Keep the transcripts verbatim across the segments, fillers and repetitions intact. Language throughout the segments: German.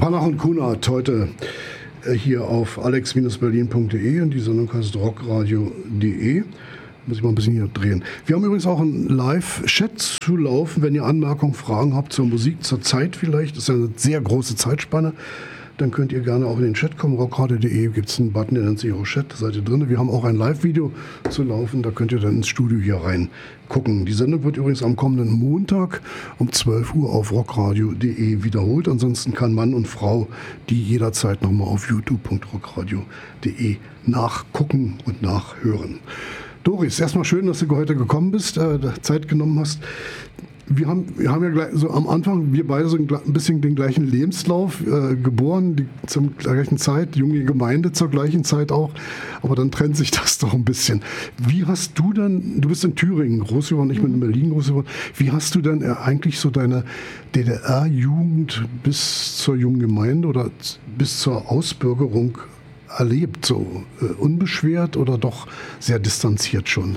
Panach und Kunert heute hier auf alex Berlin punkt de und die Sendung heißt rockradio punkt de. Muss ich mal ein bisschen hier drehen. Wir haben übrigens auch einen Live-Chat zu laufen, wenn ihr Anmerkungen, Fragen habt zur Musik, zur Zeit vielleicht. Das ist ja eine sehr große Zeitspanne. Dann könnt ihr gerne auch in den Chat kommen. rockradio punkt de gibt es einen Button, der nennt sich auch Chat. Da seid ihr drin. Wir haben auch ein Live-Video zu laufen. Da könnt ihr dann ins Studio hier rein gucken. Die Sendung wird übrigens am kommenden Montag um zwölf Uhr auf rockradio punkt de wiederholt. Ansonsten kann Mann und Frau die jederzeit nochmal auf youtube punkt rockradio punkt de nachgucken und nachhören. Doris, erstmal schön, dass du heute gekommen bist, äh, Zeit genommen hast. Wir haben, wir haben ja gleich, so am Anfang, wir beide so ein, ein bisschen den gleichen Lebenslauf, äh, geboren die, zur gleichen Zeit, junge Gemeinde zur gleichen Zeit auch, aber dann trennt sich das doch ein bisschen. Wie hast du dann, du bist in Thüringen groß geworden, ich bin in Berlin groß geworden, wie hast du denn eigentlich so deine D D R-Jugend bis zur jungen Gemeinde oder bis zur Ausbürgerung erlebt, so äh, unbeschwert oder doch sehr distanziert schon?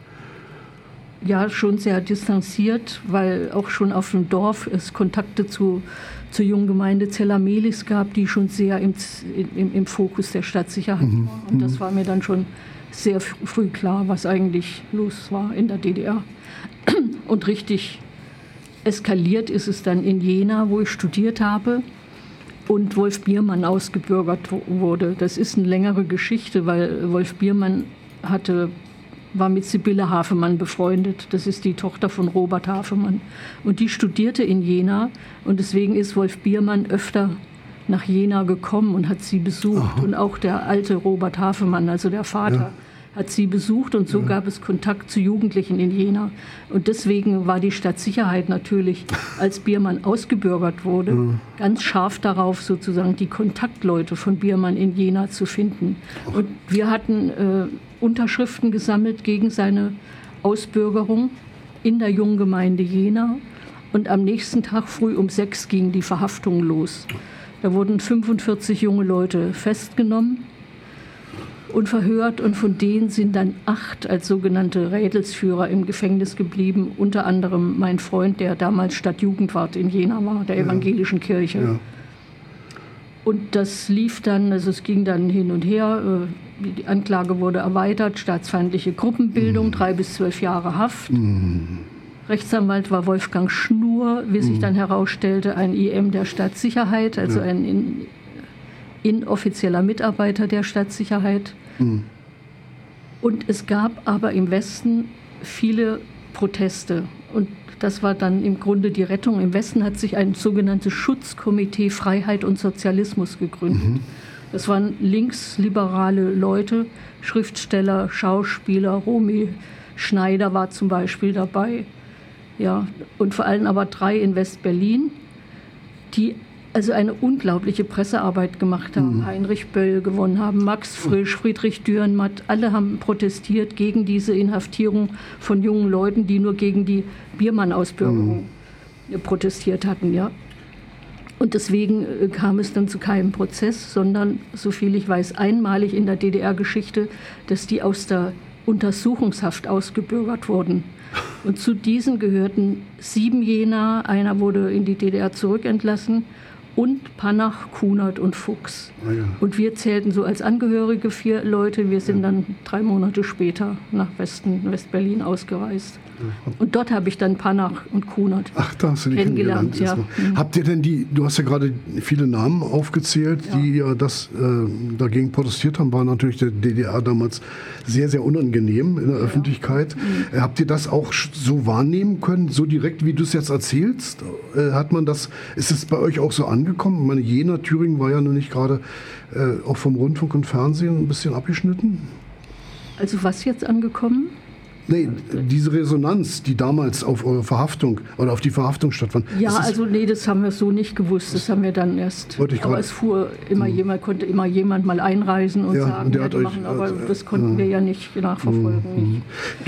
Ja, schon sehr distanziert, weil auch schon auf dem Dorf es Kontakte zu, zur jungen Gemeinde Zellamelis gab, die schon sehr im, im, im Fokus der Stadtsicherheit mhm. war. Und das war mir dann schon sehr früh klar, was eigentlich los war in der D D R. Und richtig eskaliert ist es dann in Jena, wo ich studiert habe und Wolf Biermann ausgebürgert wurde. Das ist eine längere Geschichte, weil Wolf Biermann hatte... war mit Sibylle Hafemann befreundet. Das ist die Tochter von Robert Hafemann. Und die studierte in Jena. Und deswegen ist Wolf Biermann öfter nach Jena gekommen und hat sie besucht. Aha. Und auch der alte Robert Hafemann, also der Vater, ja. hat sie besucht. Und so ja. gab es Kontakt zu Jugendlichen in Jena. Und deswegen war die Stadtsicherheit natürlich, als Biermann ausgebürgert wurde, ja. ganz scharf darauf, sozusagen die Kontaktleute von Biermann in Jena zu finden. Ach. Und wir hatten... Äh, Unterschriften gesammelt gegen seine Ausbürgerung in der jungen Gemeinde Jena. Und am nächsten Tag früh um sechs ging die Verhaftung los. Da wurden fünfundvierzig junge Leute festgenommen und verhört. Und von denen sind dann acht als sogenannte Rädelsführer im Gefängnis geblieben. Unter anderem mein Freund, der damals Stadtjugendwart in Jena war, der evangelischen Kirche. Ja. Und das lief dann, also es ging dann hin und her. Die Anklage wurde erweitert, staatsfeindliche Gruppenbildung, mm. drei bis zwölf Jahre Haft. Mm. Rechtsanwalt war Wolfgang Schnur, wie mm. sich dann herausstellte, ein I M der Stadtsicherheit, also ja. ein in, inoffizieller Mitarbeiter der Stadtsicherheit. Mm. Und es gab aber im Westen viele Proteste. Und das war dann im Grunde die Rettung. Im Westen hat sich ein sogenanntes Schutzkomitee Freiheit und Sozialismus gegründet. Mhm. Das waren linksliberale Leute, Schriftsteller, Schauspieler, Romy Schneider war zum Beispiel dabei. Ja, und vor allem aber drei in West-Berlin, die also eine unglaubliche Pressearbeit gemacht haben. Mhm. Heinrich Böll gewonnen haben, Max Frisch, Friedrich Dürrenmatt, alle haben protestiert gegen diese Inhaftierung von jungen Leuten, die nur gegen die Biermann-Ausbürgerung mhm. protestiert hatten. Ja. Und deswegen kam es dann zu keinem Prozess, sondern, soviel ich weiß, einmalig in der D D R-Geschichte, dass die aus der Untersuchungshaft ausgebürgert wurden. Und zu diesen gehörten sieben Jena, einer wurde in die D D R zurückentlassen, und Panach, Kunert und Fuchs. Ah, ja. Und wir zählten so als Angehörige vier Leute. Wir sind ja. dann drei Monate später nach Westen, West-Berlin ausgereist. Ja. Und dort habe ich dann Panach und Kunert Ach, da hast du die kennengelernt. kennengelernt ja. mhm. Habt ihr denn die, du hast ja gerade viele Namen aufgezählt, ja. die ja das äh, dagegen protestiert haben, war natürlich der D D R damals sehr, sehr unangenehm in der ja. Öffentlichkeit. Mhm. Habt ihr das auch so wahrnehmen können, so direkt, wie du es jetzt erzählst? Äh, hat man das, ist es bei euch auch so angekommen? Ich meine, Jena, Thüringen war ja noch nicht gerade äh, auch vom Rundfunk und Fernsehen ein bisschen abgeschnitten. Also was jetzt angekommen? Nee, diese Resonanz, die damals auf eure Verhaftung oder auf die Verhaftung stattfand. Ja, also nee, das haben wir so nicht gewusst. Das haben wir dann erst. Aber es fuhr immer hm. jemand, konnte immer jemand mal einreisen und ja, sagen, und der ja, hat euch, machen, aber also, das konnten ja. wir ja nicht nachverfolgen. Hm. Nicht. Du, du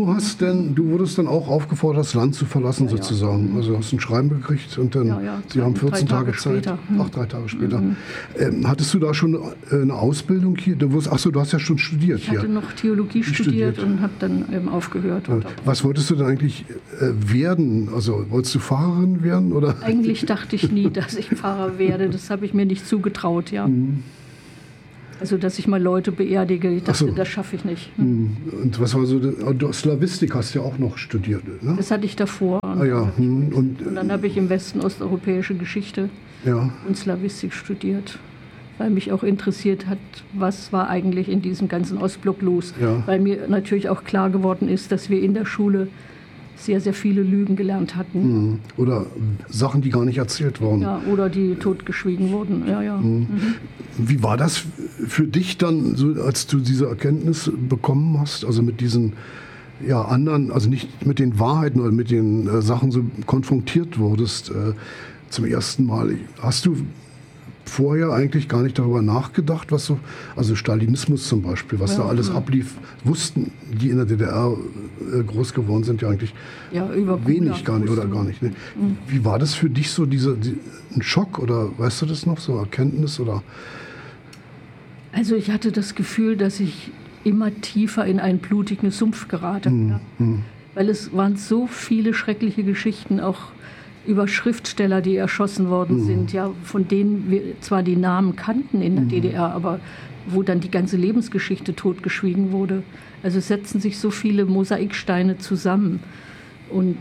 du hast denn, du wurdest dann auch aufgefordert, das Land zu verlassen, ja, sozusagen. Ja. Also hast ein Schreiben gekriegt und dann, ja, ja, Sie haben vierzehn Tage, Tage Zeit. Hm. Ach, drei Tage später. Mhm. Ähm, hattest du da schon eine Ausbildung hier? Du wusst, achso, du hast ja schon studiert ich hier. Ich hatte noch Theologie studiert, studiert und habe dann eben aufgehört. Ja. Was wolltest du denn eigentlich äh, werden? Also wolltest du Fahrerin werden? Oder? Eigentlich dachte ich nie, dass ich Pfarrer werde. Das habe ich mir nicht zugetraut, ja. Mhm. Also, dass ich mal Leute beerdige, ich dachte, so. Das schaffe ich nicht. Hm. Und was war so, du Slawistik hast du ja auch noch studiert, ne? Das hatte ich davor. Ah, ja. Hm. Und, und dann habe ich im Westen osteuropäische Geschichte ja. und Slawistik studiert, weil mich auch interessiert hat, was war eigentlich in diesem ganzen Ostblock los. Ja. Weil mir natürlich auch klar geworden ist, dass wir in der Schule sehr, sehr viele Lügen gelernt hatten. Oder Sachen, die gar nicht erzählt wurden. Ja, oder die totgeschwiegen wurden. Ja, ja. Mhm. Wie war das für dich dann, so, als du diese Erkenntnis bekommen hast, also mit diesen ja, anderen, also nicht mit den Wahrheiten oder mit den äh, Sachen so konfrontiert wurdest äh, zum ersten Mal? Hast du vorher eigentlich gar nicht darüber nachgedacht, was so, also Stalinismus zum Beispiel, was ja, da alles ja. ablief, wussten die in der D D R äh, groß geworden sind, ja eigentlich ja, über wenig gar nicht oder gar nicht. Ne? Mhm. Wie war das für dich so, diese, die, ein Schock oder weißt du das noch, so Erkenntnis oder? Also ich hatte das Gefühl, dass ich immer tiefer in einen blutigen Sumpf gerate. Mhm. Ja? Mhm. Weil es waren so viele schreckliche Geschichten, auch über Schriftsteller, die erschossen worden mhm. sind, ja, von denen wir zwar die Namen kannten in der mhm. D D R, aber wo dann die ganze Lebensgeschichte totgeschwiegen wurde. Also setzen sich so viele Mosaiksteine zusammen. Und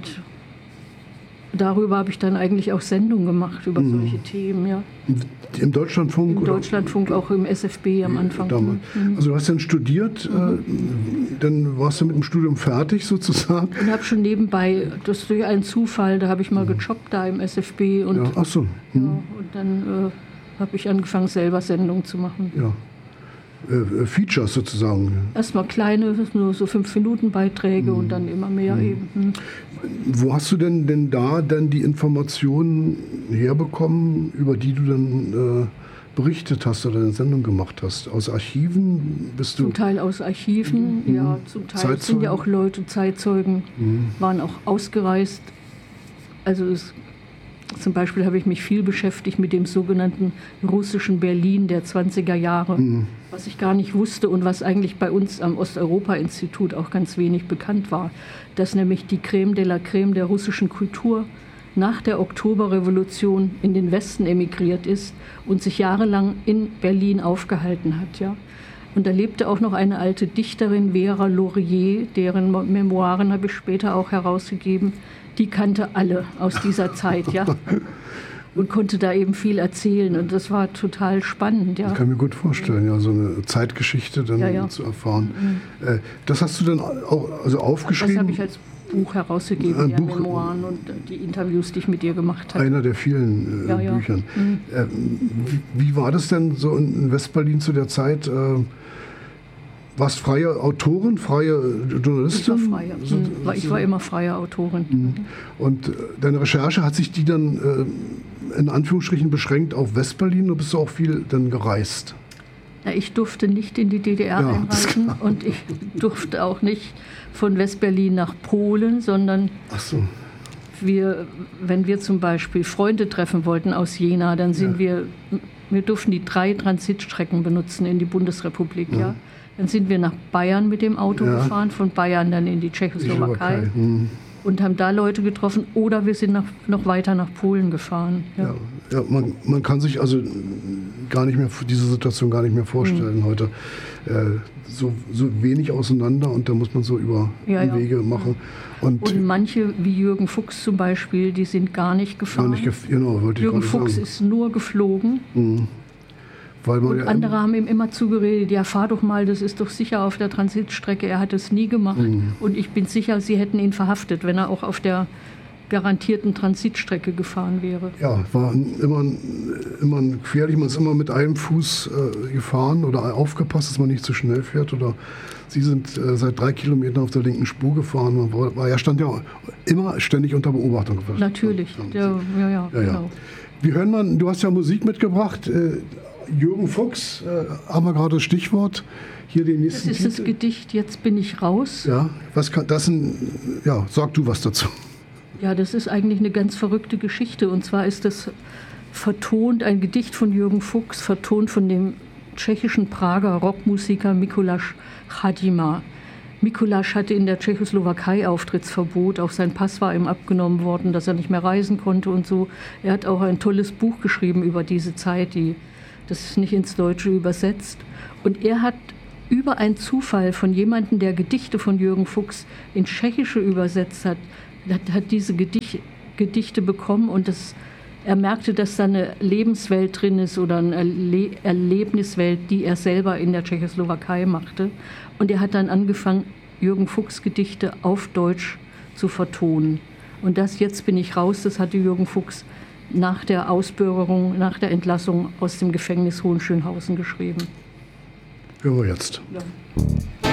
darüber habe ich dann eigentlich auch Sendungen gemacht, über mhm. solche Themen. Ja. Im Deutschlandfunk? Im oder? Deutschlandfunk, auch im S F B am Anfang. Mhm. Also du hast dann studiert, mhm. äh, dann warst du mit dem Studium fertig sozusagen? Ich habe schon nebenbei, das ist durch einen Zufall, da habe ich mal mhm. gejobbt da im S F B. Und, ja, ach so. Mhm. ja, und dann äh, habe ich angefangen, selber Sendungen zu machen. Ja. Äh, Features sozusagen? Erstmal kleine, nur so fünf-Minuten-Beiträge mhm. und dann immer mehr mhm. eben. Mhm. Wo hast du denn, denn da dann die Informationen herbekommen, über die du dann äh, berichtet hast oder eine Sendung gemacht hast? Aus Archiven bist du? Zum Teil aus Archiven, mhm. ja. Zum Teil Zeitzeugen? Sind ja auch Leute, Zeitzeugen, mhm. waren auch ausgereist. Also es Zum Beispiel habe ich mich viel beschäftigt mit dem sogenannten russischen Berlin der zwanziger Jahre, mhm. was ich gar nicht wusste und was eigentlich bei uns am Osteuropa-Institut auch ganz wenig bekannt war, dass nämlich die Crème de la Crème der russischen Kultur nach der Oktoberrevolution in den Westen emigriert ist und sich jahrelang in Berlin aufgehalten hat. Ja. Und da lebte auch noch eine alte Dichterin, Vera Laurier, deren Memoiren habe ich später auch herausgegeben. Die kannte alle aus dieser Zeit, ja, und konnte da eben viel erzählen. Und das war total spannend, ja. Das kann ich mir gut vorstellen, ja, so eine Zeitgeschichte dann ja, ja. zu erfahren. Mhm. Das hast du dann auch also aufgeschrieben? Das habe ich als Buch herausgegeben, Ein ja, Buch, Memoiren und die Interviews, die ich mit dir gemacht habe. Einer der vielen äh, ja, ja. Büchern. Mhm. Äh, wie, wie war das denn so in Westberlin zu der Zeit? Äh, Warst freie Autorin, freie Journalistin? Ich war freie. So, so, ich war immer freie Autorin. Mhm. Und deine Recherche, hat sich die dann äh, in Anführungsstrichen beschränkt auf Westberlin oder bist du auch viel dann gereist? Ja, ich durfte nicht in die D D R ja, einreisen und ich durfte auch nicht von Westberlin nach Polen, sondern Ach so. wir, wenn wir zum Beispiel Freunde treffen wollten aus Jena, dann sind ja. wir, wir durften die drei Transitstrecken benutzen in die Bundesrepublik, ja. ja. Dann sind wir nach Bayern mit dem Auto ja. gefahren, von Bayern dann in die Tschechoslowakei mhm. und haben da Leute getroffen. Oder wir sind nach, noch weiter nach Polen gefahren. Ja. Ja, ja, man, man kann sich also gar nicht mehr diese Situation gar nicht mehr vorstellen mhm. heute. Äh, so, so wenig auseinander und da muss man so über ja, die ja. Wege machen. Und, und manche, wie Jürgen Fuchs zum Beispiel, die sind gar nicht gefahren. Gar nicht gef- genau, wollte Jürgen ich Fuchs sagen. ist nur geflogen. Mhm. Weil man und ja andere haben ihm immer zugeredet, ja, fahr doch mal, das ist doch sicher auf der Transitstrecke. Er hat es nie gemacht. Mhm. Und ich bin sicher, sie hätten ihn verhaftet, wenn er auch auf der garantierten Transitstrecke gefahren wäre. Ja, war immer, immer gefährlich. Man ist immer mit einem Fuß äh, gefahren oder aufgepasst, dass man nicht zu schnell fährt. Oder Sie sind äh, seit drei Kilometern auf der linken Spur gefahren. Man war, war, er stand ja immer ständig unter Beobachtung. Natürlich, ja, ja, ja, ja, ja, genau. Ja. Wir hören mal, du hast ja Musik mitgebracht. Äh, Jürgen Fuchs, äh, haben wir gerade das Stichwort. Hier den nächsten Das ist Titel. Das Gedicht Jetzt bin ich raus. Ja, was kann das ein, ja, sag du was dazu. Ja, das ist eigentlich eine ganz verrückte Geschichte. Und zwar ist das vertont, ein Gedicht von Jürgen Fuchs, vertont von dem tschechischen Prager Rockmusiker Mikuláš Chadima. Mikuláš hatte in der Tschechoslowakei Auftrittsverbot, auch sein Pass war ihm abgenommen worden, dass er nicht mehr reisen konnte und so. Er hat auch ein tolles Buch geschrieben über diese Zeit, die, das ist nicht ins Deutsche übersetzt. Und er hat über einen Zufall von jemandem, der Gedichte von Jürgen Fuchs in Tschechische übersetzt hat, hat, hat diese Gedicht, Gedichte bekommen und das, er merkte, dass da eine Lebenswelt drin ist oder eine Erle- Erlebniswelt, die er selber in der Tschechoslowakei machte. Und er hat dann angefangen, Jürgen Fuchs Gedichte auf Deutsch zu vertonen. Und das Jetzt bin ich raus, das hatte Jürgen Fuchs nach der Ausbürgerung, nach der Entlassung aus dem Gefängnis Hohenschönhausen geschrieben. Hören wir jetzt. Ja.